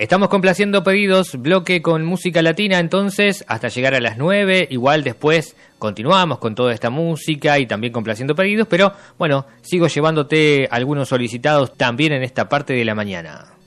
Estamos complaciendo pedidos, bloque con música latina entonces, hasta llegar a las 9, igual después continuamos con toda esta música y también complaciendo pedidos, pero bueno, sigo llevándote algunos solicitados también en esta parte de la mañana.